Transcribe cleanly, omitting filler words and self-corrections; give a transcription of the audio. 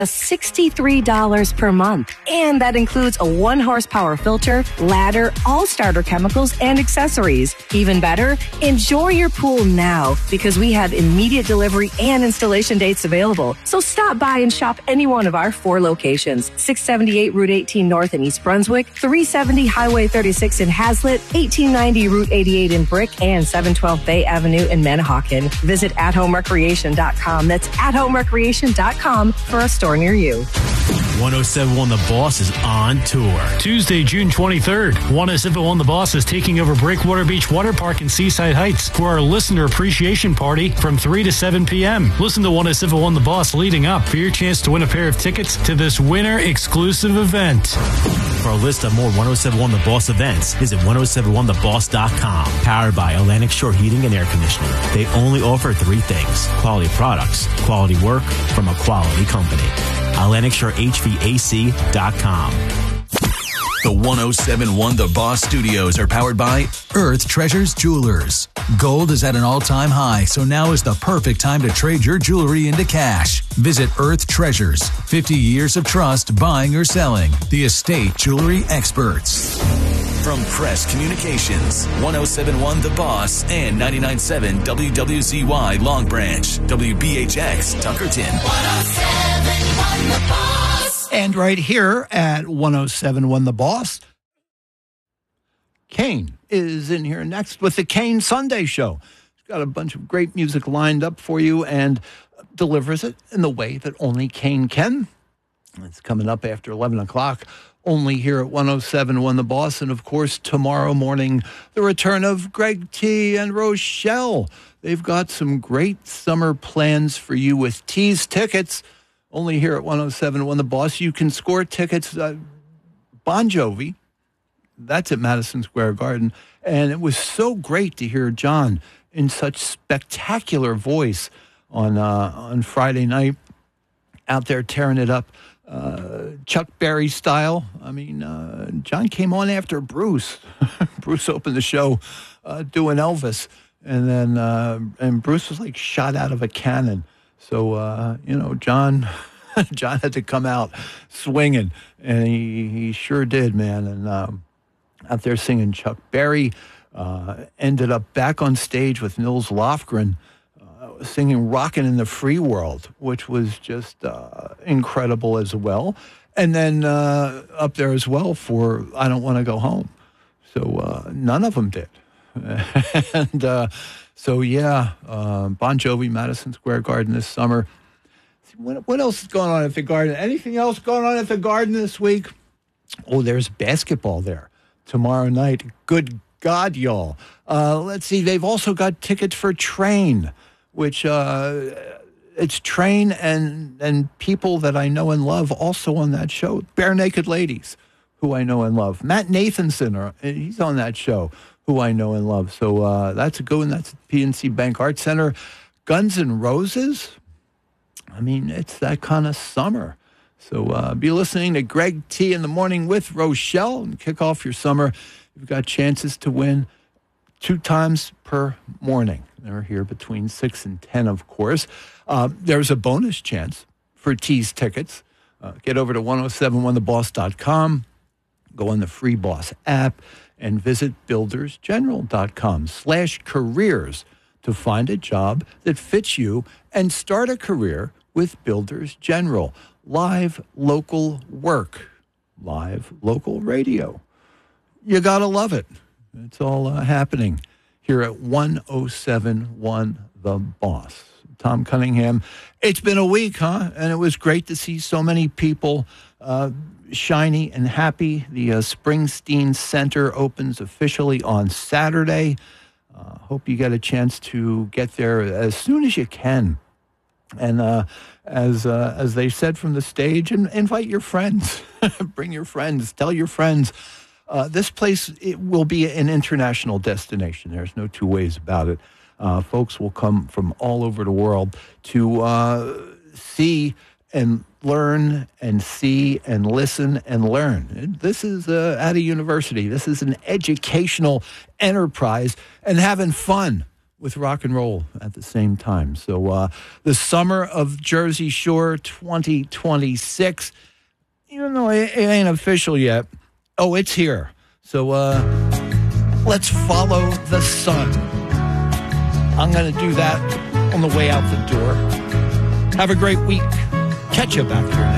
$63 per month. And that includes a 1-horsepower filter, ladder, all starter chemicals, and accessories. Even better, enjoy your pool now because we have immediate delivery and installation dates available. So stop by and shop any one of our 4 locations. 678 Route 18 North in East Brunswick, 370 Highway 36 in Hazlitt, 1890 Route 88 in Brick, and 712 Bay Avenue in Manahawkin. Visit athomerecreation.com. That's athomerecreation.com for a store near you. 1071 The Boss is on tour. Tuesday, June 23rd, 1071 The Boss is taking over Breakwater Beach Water Park in Seaside Heights for our listener appreciation party from 3 to 7 p.m. Listen to 1071 The Boss leading up for your chance to win a pair of tickets to this winter exclusive event. For a list of more 1071 The Boss events, visit 1071theboss.com. Powered by Atlantic Shore Heating and Air Conditioning. They only offer 3 things: quality products, quality work from a quality company. AtlanticShoreHVAC.com. The 1071 The Boss Studios are powered by Earth Treasures Jewelers. Gold is at an all-time high, so now is the perfect time to trade your jewelry into cash. Visit Earth Treasures. 50 years of trust buying or selling. The estate jewelry experts. From Crest Communications, 1071 The Boss and 99.7 WWZY Long Branch, WBHX Tuckerton. 1071 The Boss. And right here at 1071 The Boss, Kane is in here next with the Kane Sunday Show. He's got a bunch of great music lined up for you and delivers it in the way that only Kane can. It's coming up after 11 o'clock. Only here at 1071 The Boss. And, of course, tomorrow morning, the return of Greg T. and Rochelle. They've got some great summer plans for you with T's tickets. Only here at 1071 The Boss. You can score tickets. Bon Jovi, that's at Madison Square Garden. And it was so great to hear John in such spectacular voice on Friday night out there tearing it up. Chuck Berry style. I mean, John came on after Bruce. Bruce opened the show doing Elvis, and then and Bruce was like shot out of a cannon. So John had to come out swinging, and he sure did, man. And out there singing Chuck Berry, ended up back on stage with Nils Lofgren, singing Rockin' in the Free World, which was just incredible as well. And then up there as well for I Don't Want to Go Home. So none of them did. And Bon Jovi, Madison Square Garden this summer. What else is going on at the Garden? Anything else going on at the Garden this week? Oh, there's basketball there tomorrow night. Good God, y'all. Let's see. They've also got tickets for Train, which it's Train and people that I know and love also on that show. Bare Naked Ladies, who I know and love. Matt Nathanson, he's on that show, who I know and love. So that's a good one. That's at PNC Bank Arts Center. Guns N' Roses. I mean, it's that kind of summer. So be listening to Greg T in the morning with Rochelle and kick off your summer. You've got chances to win 2 times per morning. They're here between 6 and 10, of course. There's a bonus chance for T's tickets. Get over to 1071theboss.com. Go on the Free Boss app and visit buildersgeneral.com/careers to find a job that fits you and start a career with Builders General. Live local work, live local radio. You got to love it. It's all happening here at 1071 The Boss. Tom Cunningham. It's been a week, huh? And it was great to see so many people shiny and happy. The Springsteen Center opens officially on Saturday. Hope you get a chance to get there as soon as you can. And as they said from the stage, invite your friends. Bring your friends. Tell your friends. This place, it will be an international destination. There's no two ways about it. Folks will come from all over the world to see and learn and see and listen and learn. This is at a university. This is an educational enterprise and having fun with rock and roll at the same time. So the summer of Jersey Shore 2026, even though it ain't official yet, it's here. So let's follow the sun. I'm going to do that on the way out the door. Have a great week. Catch you back here.